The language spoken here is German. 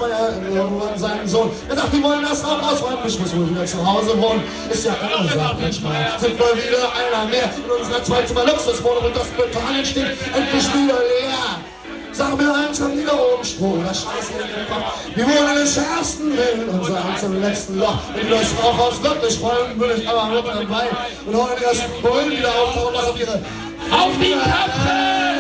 Schmeier irgendwann seinen Sohn. Er sagt, die wollen das Raum ausräumen, ich muss wohl wieder zu Hause wohnen. Ist ja immer sagt Mensch Schmeier, sind wir wieder einer mehr in unserer Zwei-Zimmer-Luxuswohnung und das Beton steht endlich wieder leer. Sag mir eins, haben die da oben Sprung, das Scheiße in den Kopf. Wir wohnen im schärfsten Willen und so eins im letzten Loch. Wenn das Rauchhaus wirklich wollen, will ich aber mit dabei. Und heute erst Bullen wieder auftauchen, was auf ihre... Auf die Köpfe!